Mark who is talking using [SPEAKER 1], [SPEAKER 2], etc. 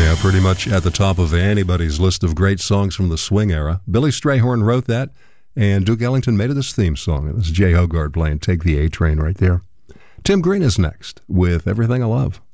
[SPEAKER 1] Yeah, pretty much at the top of anybody's list of great songs from the swing era. Billy Strayhorn wrote that, and Duke Ellington made it his theme song. It was Jay Hogarth playing Take the A Train right there. Tim Green is next with Everything I Love.